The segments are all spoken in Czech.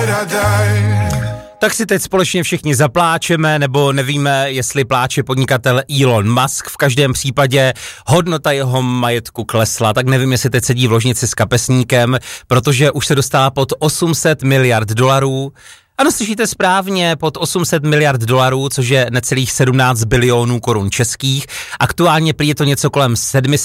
Tak si teď společně všichni zapláčeme, nebo nevíme, jestli pláče podnikatel Elon Musk. V každém případě hodnota jeho majetku klesla, tak nevím, jestli teď sedí v ložnici s kapesníkem, protože už se dostává pod 800 miliard dolarů. Ano, slyšíte správně, pod 800 miliard dolarů, což je necelých 17 bilionů korun českých. Aktuálně prý je to něco kolem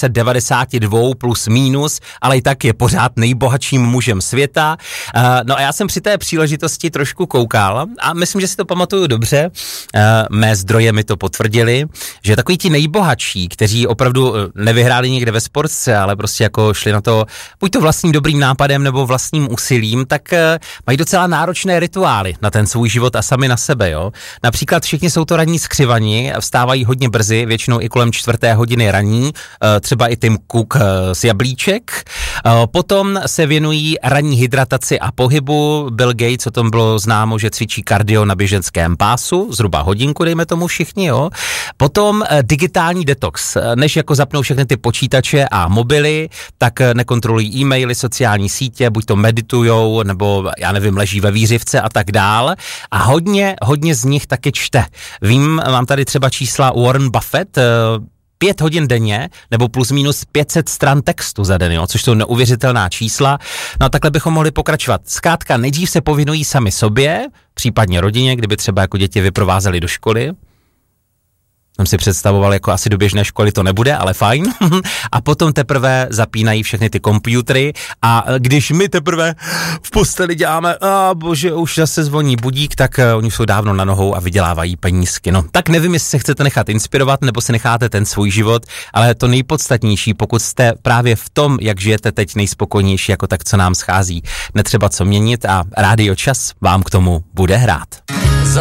792 plus minus, ale i tak je pořád nejbohatším mužem světa. No a já jsem při té příležitosti trošku koukal a myslím, že si to pamatuju dobře. Mé zdroje mi to potvrdili, že takový ti nejbohatší, kteří opravdu nevyhráli někde ve sportce, ale prostě jako šli na to buď to vlastním dobrým nápadem nebo vlastním úsilím, tak mají docela náročné rituály na ten svůj život a sami na sebe, jo. Například všichni jsou to ranní skřivani, vstávají hodně brzy, většinou i kolem 4. hodiny raní, třeba i Tim Cook z Jablíček. Potom se věnují ranní hydrataci a pohybu. Bill Gates, o tom bylo známo, že cvičí kardio na běženském pásu, zhruba hodinku, dejme tomu všichni, jo. Potom digitální detox. Než jako zapnou všechny ty počítače a mobily, tak nekontrolují e-maily, sociální sítě, buď to meditujou, nebo já nevím, leží ve výřivce a tak dál. A hodně z nich taky čte. Vím, mám tady třeba čísla Warren Buffett, 5 hodin denně, nebo plus minus 500 stran textu za den, jo, což jsou neuvěřitelná čísla. No a takhle bychom mohli pokračovat. Zkrátka, nejdřív se povinují sami sobě, případně rodině, kdyby třeba jako děti vyprovázeli do školy. Jsem si představoval, jako asi do běžné školy to nebude, ale fajn. A potom teprve zapínají všechny ty počítače a když my teprve v posteli děláme, bože, už zase zvoní budík, tak oni jsou dávno na nohou a vydělávají penízky. No, tak nevím, jestli se chcete nechat inspirovat, nebo si necháte ten svůj život, ale to nejpodstatnější, pokud jste právě v tom, jak žijete teď nejspokojnější, jako tak, co nám schází, netřeba co měnit a Rádio Čas vám k tomu bude hrát.